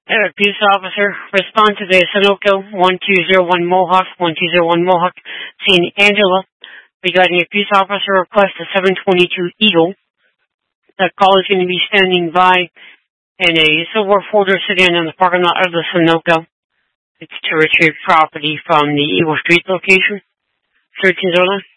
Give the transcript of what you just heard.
Peace officer, respond to the Sunoco 1201 Mohawk, 1201 Mohawk, St. Angela, regarding a peace officer request at 722 Eagle. That call is going to be standing by in a silver folder sedan in the parking lot of the Sunoco. It's to retrieve property from the Eagle Street location. 13 Zola.